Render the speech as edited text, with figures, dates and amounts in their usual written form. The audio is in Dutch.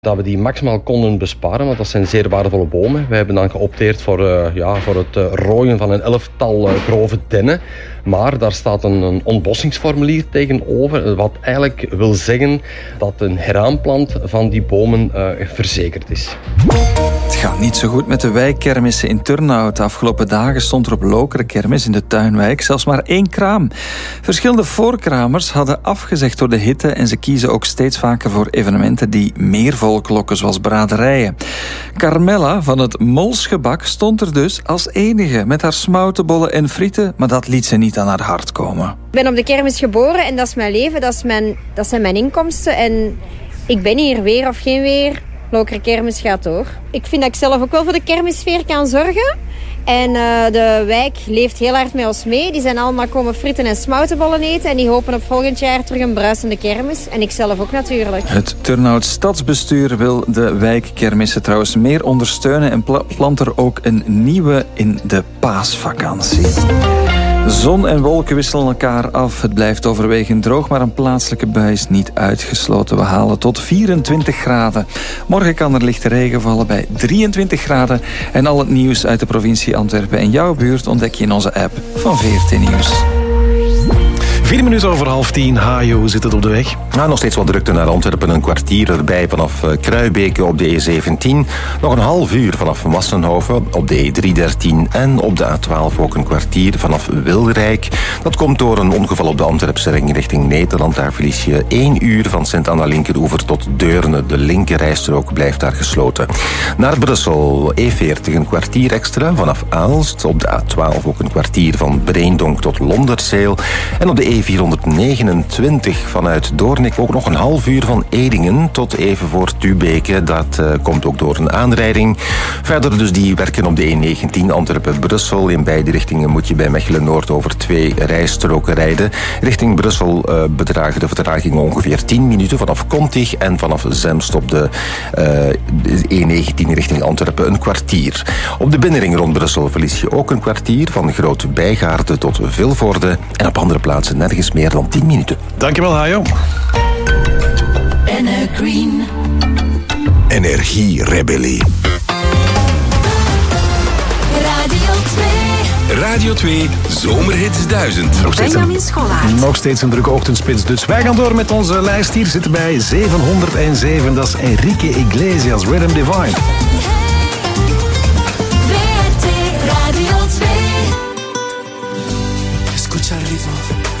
Dat we die maximaal konden besparen, want dat zijn zeer waardevolle bomen. We hebben dan geopteerd voor het rooien van een 11-tal grove dennen. Maar daar staat een ontbossingsformulier tegenover, wat eigenlijk wil zeggen dat een heraanplant van die bomen verzekerd is. Het gaat niet zo goed met de wijkkermissen in Turnhout. De afgelopen dagen stond er op Lokeren kermis in de Tuinwijk zelfs maar 1 kraam. Verschillende voorkramers hadden afgezegd door de hitte en ze kiezen ook steeds vaker voor evenementen die meer volk lokken, zoals braderijen. Carmella van het Molsgebak stond er dus als enige met haar smoutenbollen en frieten, maar dat liet ze niet aan haar hart komen. Ik ben op de kermis geboren en dat is mijn leven, dat zijn mijn inkomsten en ik ben hier weer of geen weer. Lokeren kermis gaat door. Ik vind dat ik zelf ook wel voor de kermissfeer kan zorgen. En de wijk leeft heel hard met ons mee. Die zijn allemaal komen fritten en smoutenbollen eten. En die hopen op volgend jaar terug een bruisende kermis. En ik zelf ook natuurlijk. Het Turnhout Stadsbestuur wil de wijkkermissen trouwens meer ondersteunen. En plant er ook een nieuwe in de paasvakantie. Zon en wolken wisselen elkaar af. Het blijft overwegend droog, maar een plaatselijke bui is niet uitgesloten. We halen tot 24 graden. Morgen kan er lichte regen vallen bij 23 graden. En al het nieuws uit de provincie Antwerpen en jouw buurt ontdek je in onze app van VRT Nieuws. 4 minuten over 9:30. Hajo, hoe zit het op de weg? Nog steeds wat drukte naar Antwerpen. Een kwartier erbij vanaf Kruibeke op de E17. Nog een half uur vanaf Massenhoven op de E313. En op de A12 ook een kwartier vanaf Wilrijk. Dat komt door een ongeval op de Antwerpse ring richting Nederland. Daar verlies je 1 uur van Sint-Anna-Linkeroever tot Deurne. De linkerrijstrook blijft daar gesloten. Naar Brussel, E40 een kwartier extra vanaf Aalst. Op de A12 ook een kwartier van Breendonk tot Londerzeel. En op de E429 vanuit Doornik ook nog een half uur van Edingen tot even voor Tubeke. Dat komt ook door een aanrijding. Verder dus die werken op de E19 Antwerpen-Brussel. In beide richtingen moet je bij Mechelen-Noord over 2 rijstroken rijden. Richting Brussel bedragen de vertragingen ongeveer 10 minuten vanaf Kontig en vanaf Zemst op de E19 richting Antwerpen een kwartier. Op de binnenring rond Brussel verlies je ook een kwartier van Groot-Bijgaarde tot Vilvoorde en op andere plaatsen nergens meer dan 10 minuten. Dankjewel, Hajo. Green. Energierebellie. Radio 2 Zomerhits 1000. Nog steeds een drukke ochtendspits, dus wij gaan door met onze lijst. Hier zitten bij 707. Dat is Enrique Iglesias, Rhythm Divine.